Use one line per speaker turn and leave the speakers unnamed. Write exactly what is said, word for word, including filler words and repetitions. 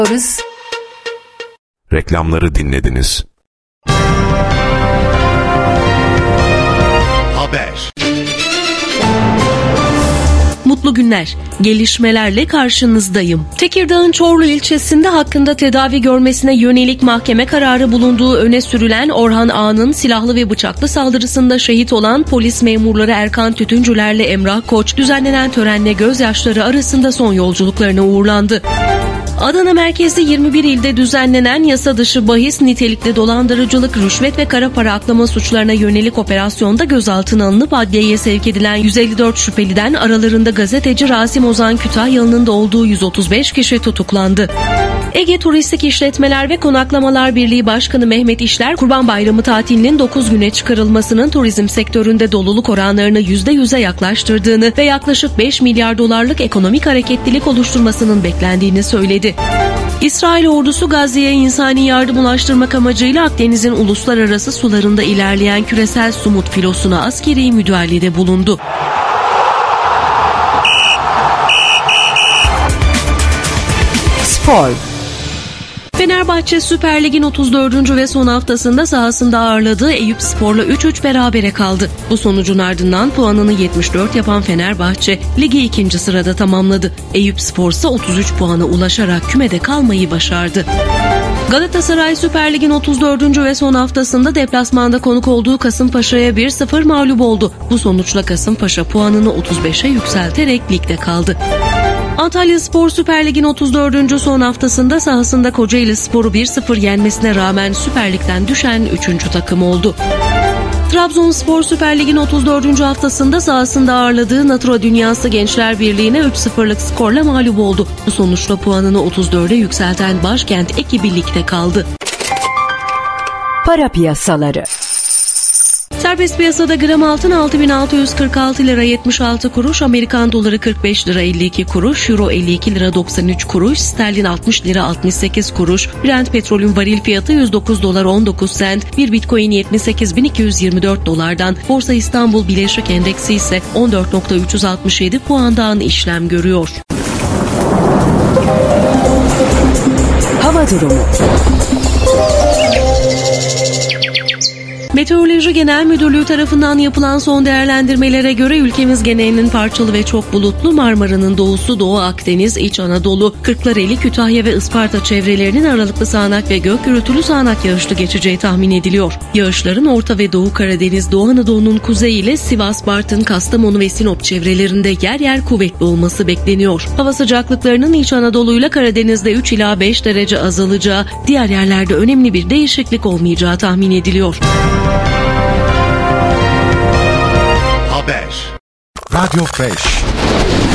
Reklamları dinlediniz.
Haber.
Mutlu günler. Gelişmelerle karşınızdayım. Tekirdağ'ın Çorlu ilçesinde hakkında tedavi görmesine yönelik mahkeme kararı bulunduğu öne sürülen Orhan Ağa'nın silahlı ve bıçaklı saldırısında şehit olan polis memurları Erkan Tütüncüler'le Emrah Koç düzenlenen törenle gözyaşları arasında son yolculuklarına uğurlandı. Adana merkezli yirmi bir ilde düzenlenen yasa dışı bahis, nitelikli dolandırıcılık, rüşvet ve kara para aklama suçlarına yönelik operasyonda gözaltına alınıp adliyeye sevk edilen yüz elli dört şüpheliden aralarında gazeteci Rasim Ozan Kütahyalı'nın da olduğu yüz otuz beş kişi tutuklandı. Ege Turistik İşletmeler ve Konaklamalar Birliği Başkanı Mehmet İşler, Kurban Bayramı tatilinin dokuz güne çıkarılmasının turizm sektöründe doluluk oranlarını yüzde yüze yaklaştırdığını ve yaklaşık beş milyar dolarlık ekonomik hareketlilik oluşturmasının beklendiğini söyledi. İsrail ordusu Gazze'ye insani yardım ulaştırmak amacıyla Akdeniz'in uluslararası sularında ilerleyen küresel Sumut filosuna askeri müdahalede bulundu.
Spor.
Fenerbahçe Süper Lig'in otuz dördüncü ve son haftasında sahasında ağırladığı Eyüpspor'la üç üç berabere kaldı. Bu sonucun ardından puanını yetmiş dört yapan Fenerbahçe ligi ikinci sırada tamamladı. Eyüpspor ise otuz üç puana ulaşarak kümede kalmayı başardı. Galatasaray Süper Lig'in otuz dördüncü ve son haftasında deplasmanda konuk olduğu Kasımpaşa'ya bir sıfır mağlup oldu. Bu sonuçla Kasımpaşa puanını otuz beşe yükselterek ligde kaldı. Antalyaspor Süper Lig'in otuz dördüncü son haftasında sahasında Kocaelispor'u bir sıfır yenmesine rağmen Süper Lig'den düşen üçüncü takım oldu. Trabzonspor Süper Lig'in otuz dördüncü haftasında sahasında ağırladığı Natura Dünyası Gençler Birliği'ne üç sıfırlık skorla mağlup oldu. Bu sonuçla puanını otuz dörde yükselten Başkent ekibi ligde kaldı.
Para piyasaları.
Serbest piyasada gram altın altı bin altı yüz kırk altı lira yetmiş altı kuruş, Amerikan doları kırk beş lira elli iki kuruş, Euro elli iki lira doksan üç kuruş, sterlin altmış lira altmış sekiz kuruş, Brent petrolün varil fiyatı yüz dokuz dolar on dokuz sent, bir Bitcoin yetmiş sekiz bin iki yüz yirmi dört dolardan, Borsa İstanbul Bileşik Endeksi ise on dört bin üç yüz altmış yedi puandan işlem görüyor.
Hava durumu.
Meteoroloji Genel Müdürlüğü tarafından yapılan son değerlendirmelere göre ülkemiz genelinin parçalı ve çok bulutlu, Marmara'nın doğusu, Doğu Akdeniz, İç Anadolu, Kırklareli, Kütahya ve Isparta çevrelerinin aralıklı sağanak ve gök gürültülü sağanak yağışlı geçeceği tahmin ediliyor. Yağışların Orta ve Doğu Karadeniz, Doğu Anadolu'nun kuzeyi ile Sivas, Bartın, Kastamonu ve Sinop çevrelerinde yer yer kuvvetli olması bekleniyor. Hava sıcaklıklarının İç Anadolu ile Karadeniz'de üç ila beş derece azalacağı, diğer yerlerde önemli bir değişiklik olmayacağı tahmin ediliyor.
Haber. Radyo beş.